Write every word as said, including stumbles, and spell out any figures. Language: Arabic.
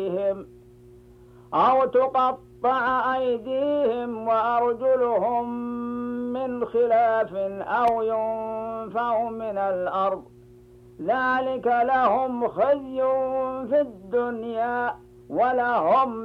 أو تقطع أيديهم وأرجلهم من خلاف أو ينفوا من الأرض ذلك لهم خزي في الدنيا ولهم